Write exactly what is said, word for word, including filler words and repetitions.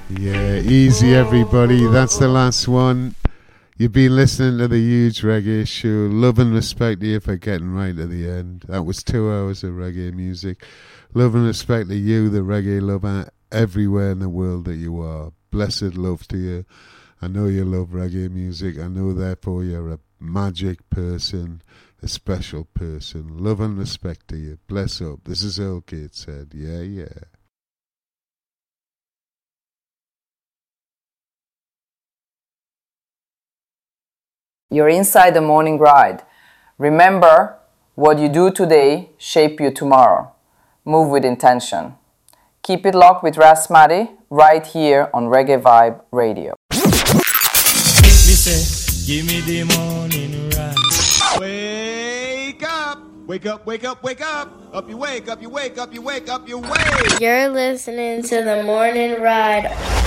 Yeah, easy everybody. That's the last one. You've been listening to the Huge Reggae Show. Love and respect to you for getting right to the end. That was two hours of reggae music. Love and respect to you, the reggae lover, everywhere in the world that you are. Blessed love to you. I know you love reggae music. I know therefore you're a magic person, a special person. Love and respect to you. Bless up. This is Earl Kate said. Yeah, yeah. You're inside the morning ride. Remember, what you do today shape you tomorrow. Move with intention. Keep it locked with Rasmati right here on Reggae Vibe Radio. Listen, give me the morning ride. Wake up, wake up, wake up, wake up. Up you wake, up you wake, up you wake, up you wake. You're listening to the morning ride.